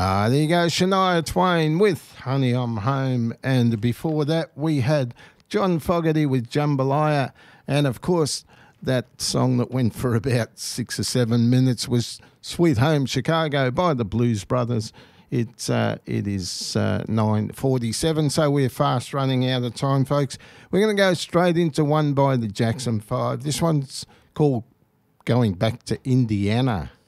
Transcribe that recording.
There you go, Shania Twain with Honey I'm Home. And before that, we had John Fogerty with Jambalaya. And of course, that song that went for about 6 or 7 minutes was Sweet Home Chicago by the Blues Brothers. It is 9:47, so we're fast running out of time, folks. We're going to go straight into one by the Jackson 5. This one's called Going Back to Indiana.